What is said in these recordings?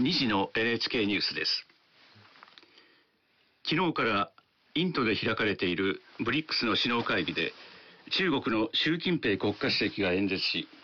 2時の NHK ニュースです。昨日からインドで開かれているブリックスの首脳会議で、中国の習近平国家主席が演説し、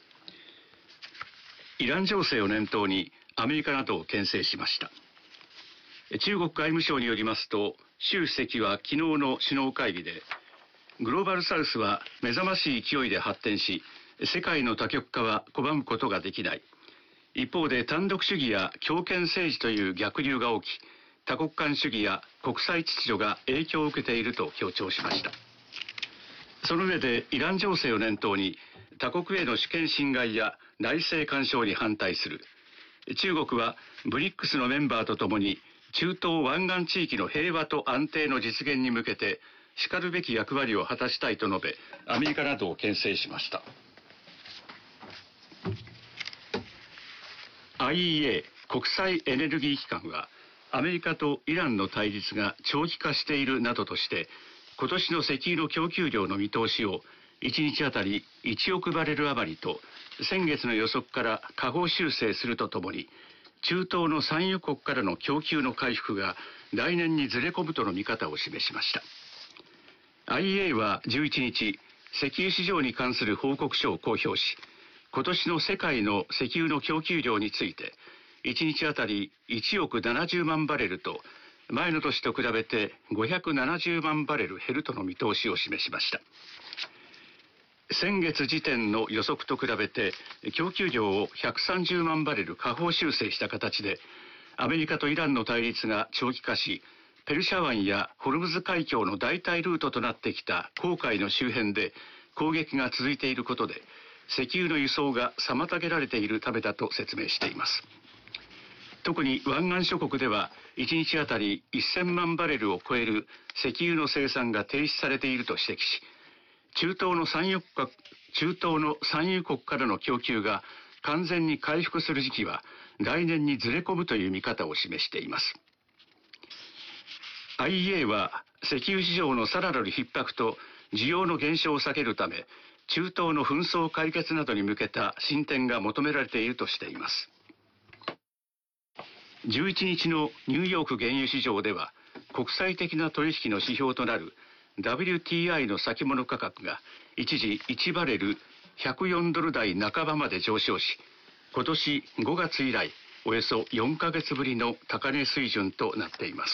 イラン情勢を念頭にアメリカなどを牽制しました。中国外務省によりますと、習主席は昨日の首脳会議で、グローバルサウスは目覚ましい勢いで発展し、世界の多極化は拒むことができない。一方で単独主義や強権政治という逆流が起き、多国間主義や国際秩序が影響を受けていると強調しました。その上でイラン情勢を念頭に、他国への主権侵害や内政干渉に反対する。中国はブリックスのメンバーとともに、中東湾岸地域の平和と安定の実現に向けて、しかるべき役割を果たしたいと述べ、アメリカなどを牽制しました。IEA 国際エネルギー機関は、アメリカとイランの対立が長期化しているなどとして、今年の石油の供給量の見通しを1日あたり1億バレル余りと、先月の予測から下方修正するとともに、中東の産油国からの供給の回復が来年にずれ込むとの見方を示しました。IEA は11日、石油市場に関する報告書を公表し、今年の世界の石油の供給量について、1日あたり1億70万バレルと、前の年と比べて570万バレル減るとの見通しを示しました。先月時点の予測と比べて、供給量を130万バレル下方修正した形で、アメリカとイランの対立が長期化し、ペルシャ湾やホルムズ海峡の代替ルートとなってきた紅海の周辺で攻撃が続いていることで、石油の輸送が妨げられているためだと説明しています。特に湾岸諸国では1日あたり1000万バレルを超える石油の生産が停止されていると指摘し、中東の産油国からの供給が完全に回復する時期は来年にずれ込むという見方を示しています。IEA は石油市場のさらなる逼迫と需要の減少を避けるため、中東の紛争解決などに向けた進展が求められているとしています。11日のニューヨーク原油市場では、国際的な取引の指標となる WTI の先物価格が一時1バレル104ドル台半ばまで上昇し、今年5月以来およそ4ヶ月ぶりの高値水準となっています。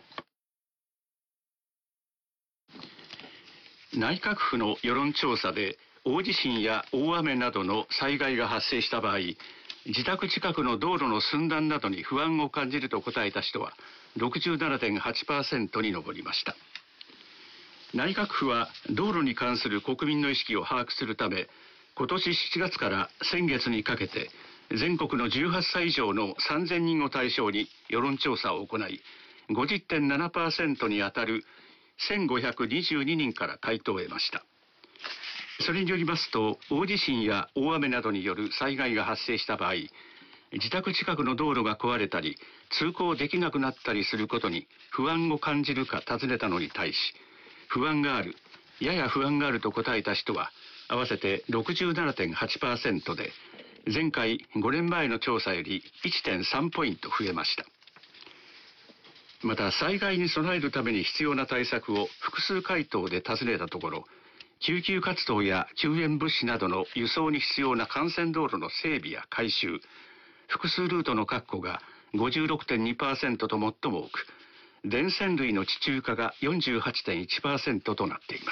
内閣府の世論調査で、大地震や大雨などの災害が発生した場合、自宅近くの道路の寸断などに不安を感じると答えた人は 67.8% に上りました。内閣府は道路に関する国民の意識を把握するため、今年7月から先月にかけて全国の18歳以上の3000人を対象に世論調査を行い、50.7% にあたる1522人から回答を得ました。それによりますと、大地震や大雨などによる災害が発生した場合、自宅近くの道路が壊れたり、通行できなくなったりすることに不安を感じるか尋ねたのに対し、不安がある、やや不安があると答えた人は、合わせて 67.8% で、前回5年前の調査より 1.3 ポイント増えました。また、災害に備えるために必要な対策を複数回答で尋ねたところ、救急活動や救援物資などの輸送に必要な幹線道路の整備や改修、複数ルートの確保が 56.2% と最も多く、電線類の地中化が 48.1% となっています。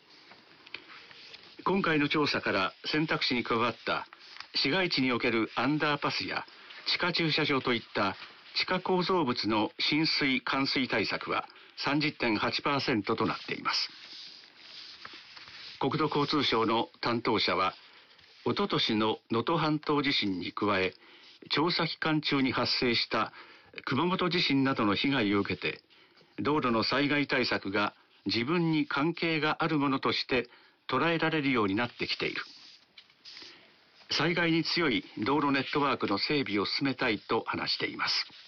今回の調査から選択肢に加わった市街地におけるアンダーパスや地下駐車場といった地下構造物の浸水・冠水対策は 30.8% となっています。国土交通省の担当者は、おととしの能登半島地震に加え、調査期間中に発生した熊本地震などの被害を受けて、道路の災害対策が自分に関係があるものとして捉えられるようになってきている。災害に強い道路ネットワークの整備を進めたいと話しています。